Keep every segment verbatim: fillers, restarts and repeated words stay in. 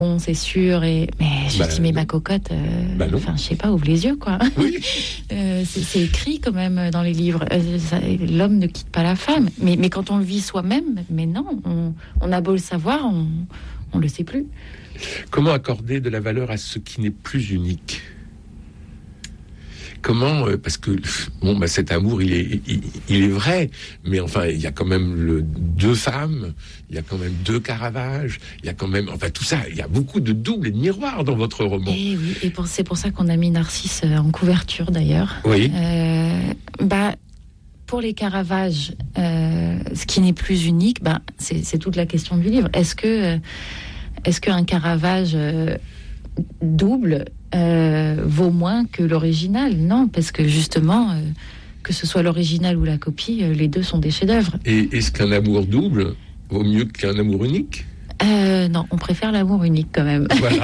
bon, c'est sûr, et mais je bah, dis mais ma cocotte, euh, bah enfin je sais pas, ouvre les yeux quoi. Oui. euh, c'est, c'est écrit quand même dans les livres. Euh, ça, l'homme ne quitte pas la femme, mais mais quand on le vit soi-même, mais non, on, on a beau le savoir, on on le sait plus. Comment accorder de la valeur à ce qui n'est plus unique ? Comment, euh, parce que bon, bah, cet amour, il est, il, il est vrai, mais enfin, il y a quand même le, deux femmes, il y a quand même deux Caravages, il y a quand même, enfin, tout ça, il y a beaucoup de doubles et de miroirs dans votre roman. Et oui, et pour, c'est pour ça qu'on a mis Narcisse en couverture d'ailleurs. Oui. Euh, bah, pour les Caravages, euh, ce qui n'est plus unique, bah, c'est, c'est toute la question du livre. Est-ce que, est-ce qu'un Caravage euh, double Euh, vaut moins que l'original? Non, parce que justement, euh, que ce soit l'original ou la copie, euh, les deux sont des chefs-d'œuvre. Et est-ce qu'un amour double vaut mieux qu'un amour unique? euh, Non, on préfère l'amour unique quand même. Voilà.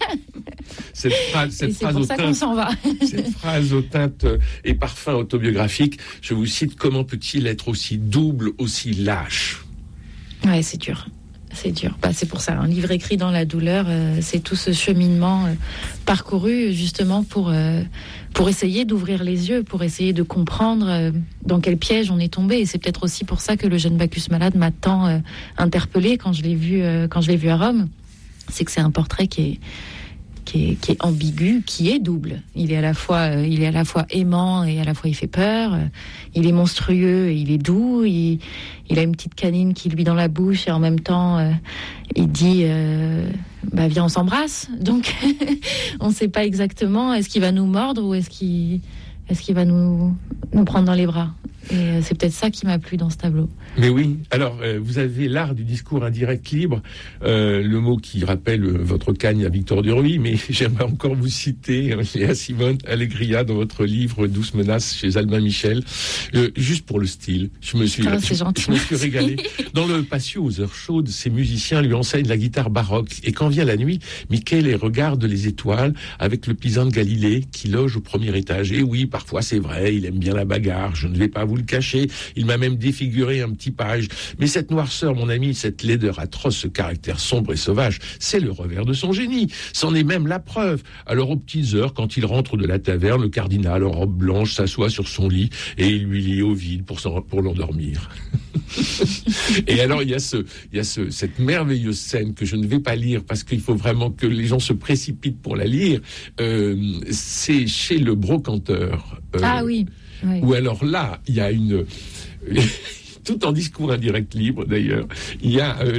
Cette phrase, cette c'est phrase pour au ça teint, qu'on s'en va. cette phrase aux teintes et parfums autobiographiques, je vous cite: comment peut-il être aussi double, aussi lâche? Ouais, c'est dur. C'est dur. Bah, c'est pour ça, un livre écrit dans la douleur, euh, c'est tout ce cheminement euh, parcouru justement pour, euh, pour essayer d'ouvrir les yeux, pour essayer de comprendre euh, dans quel piège on est tombé. Et c'est peut-être aussi pour ça que le jeune Bacchus malade m'a tant euh, interpellée quand je l'ai vu, euh, quand je l'ai vu à Rome. C'est que c'est un portrait qui est, qui est, qui est ambigu, qui est double. Il est à la fois, euh, il est à la fois aimant et à la fois il fait peur. Euh, il est monstrueux et il est doux. Il, il a une petite canine qui lui dans la bouche et en même temps euh, il dit euh, bah viens on s'embrasse. Donc on ne sait pas exactement, est-ce qu'il va nous mordre ou est-ce qu'il est-ce qu'il va nous nous prendre dans les bras. Et euh, c'est peut-être ça qui m'a plu dans ce tableau. Mais oui, alors euh, vous avez l'art du discours indirect libre, euh, le mot qui rappelle euh, votre cagne à Victor Duruy, mais j'aimerais encore vous citer euh, Léa Simone Allegria dans votre livre Douce menace chez Albin Michel, euh, juste pour le style. Je me suis, ah, c'est je, gentil. je me suis régalé. Dans le patio aux heures chaudes, ces musiciens lui enseignent la guitare baroque. Et quand vient la nuit, Michele regarde les étoiles avec le pisan de Galilée qui loge au premier étage. Et oui, parfois c'est vrai, il aime bien la bagarre, je ne vais pas vous le cacher, il m'a même défiguré un petit page. Mais cette noirceur, mon ami, cette laideur atroce, ce caractère sombre et sauvage, c'est le revers de son génie. C'en est même la preuve. Alors aux petites heures, quand il rentre de la taverne, le cardinal en robe blanche s'assoit sur son lit et il lui lit au vide pour, pour l'endormir. Et alors il y a, ce, il y a ce, cette merveilleuse scène que je ne vais pas lire parce qu'il faut vraiment que les gens se précipitent pour la lire. Euh, c'est chez le brocanteur. Euh, ah oui. Oui. Ou alors là, il y a une... tout en discours indirect libre d'ailleurs, il y a... Euh,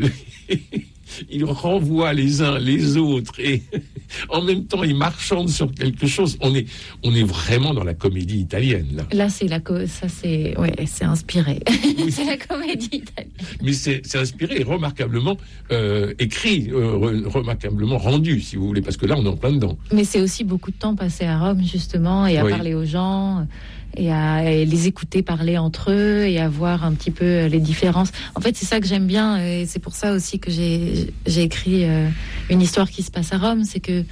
il renvoie les uns les autres et en même temps il marchande sur quelque chose. On est, on est vraiment dans la comédie italienne là. Là c'est la co- ça c'est ouais c'est inspiré. Oui. C'est la comédie italienne. Mais c'est, c'est inspiré et remarquablement euh, écrit, euh, re, remarquablement rendu si vous voulez, parce que là on est en plein dedans. Mais c'est aussi beaucoup de temps passé à Rome justement et à oui. parler aux gens. Et à les écouter parler entre eux et à voir un petit peu les différences. En fait, c'est ça que j'aime bien et c'est pour ça aussi que j'ai, j'ai écrit euh, une histoire qui se passe à Rome. C'est que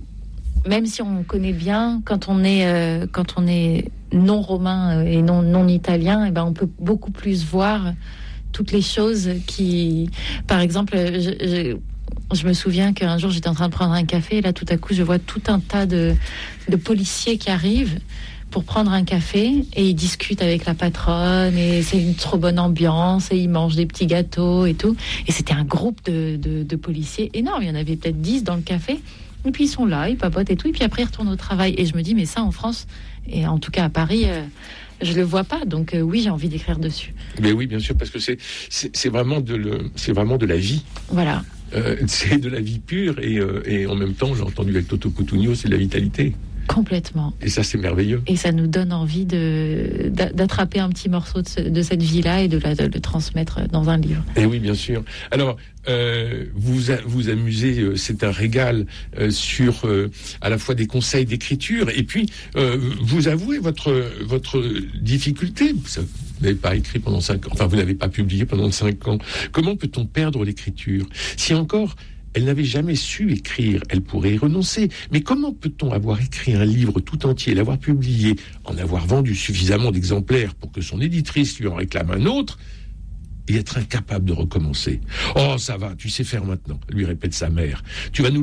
même si on connaît bien, quand on est, euh, quand on est non romain et non, non italien, et ben on peut beaucoup plus voir toutes les choses qui... Par exemple, je... je... Je me souviens qu'un jour, j'étais en train de prendre un café et là, tout à coup, je vois tout un tas de, de policiers qui arrivent pour prendre un café et ils discutent avec la patronne et c'est une trop bonne ambiance et ils mangent des petits gâteaux et tout. Et c'était un groupe de, de, de policiers énorme. Il y en avait peut-être dix dans le café. Et puis ils sont là, ils papotent et tout. Et puis après, ils retournent au travail. Et je me dis, mais ça, en France, et en tout cas à Paris... Euh, je le vois pas, donc euh, oui, j'ai envie d'écrire dessus. Mais oui, bien sûr, parce que c'est c'est, c'est vraiment de le, c'est vraiment de la vie. Voilà. Euh, c'est de la vie pure et euh, et en même temps, j'ai entendu avec Toto Cutugno, c'est de la vitalité. Complètement. Et ça, c'est merveilleux. Et ça nous donne envie de, d'attraper un petit morceau de, ce, de cette vie-là et de, la, de le transmettre dans un livre. Et oui, bien sûr. Alors, euh, vous vous amusez, euh, c'est un régal euh, sur euh, à la fois des conseils d'écriture et puis euh, vous avouez votre votre difficulté. Vous n'avez pas écrit pendant cinq ans. Enfin, vous n'avez pas publié pendant cinq ans. Comment peut-on perdre l'écriture? Si encore elle n'avait jamais su écrire, elle pourrait y renoncer. Mais comment peut-on avoir écrit un livre tout entier, l'avoir publié, en avoir vendu suffisamment d'exemplaires pour que son éditrice lui en réclame un autre, et être incapable de recommencer? Oh, ça va, tu sais faire maintenant, lui répète sa mère. Tu vas nous